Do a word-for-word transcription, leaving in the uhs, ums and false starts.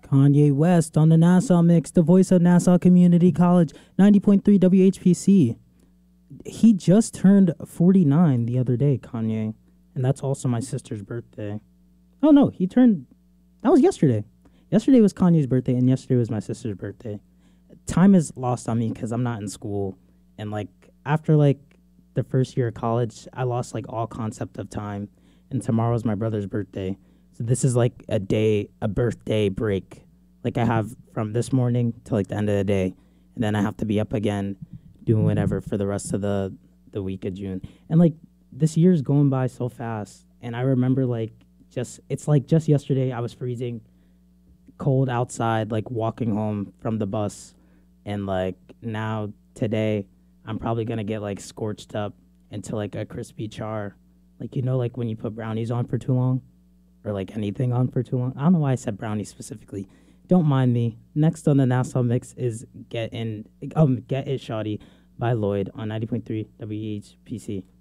Kanye West on the Nassau Mix, the voice of Nassau Community College, ninety point three W H P C. He just turned forty-nine the other day, Kanye. And that's also my sister's birthday. Oh, no, he turned... That was yesterday. Yesterday was Kanye's birthday, and yesterday was my sister's birthday. Time is lost on me because I'm not in school. And, like, after, like, the first year of college, I lost, like, all concept of time. And tomorrow's my brother's birthday. So this is, like, a day, a birthday break. Like, I have from this morning to, like, the end of the day. And then I have to be up again doing whatever for the rest of the, the week of June. And, like, this year's going by so fast. And I remember, like, just, it's like just yesterday I was freezing cold outside, like, walking home from the bus. And, like, now today I'm probably going to get, like, scorched up into, like, a crispy char. Like, you know, like, when you put brownies on for too long? Or, like, anything on for too long? I don't know why I said brownies specifically. Don't mind me. Next on the Nassau Mix is Get In, um, Get It Shawty by Lloyd on ninety point three W H P C.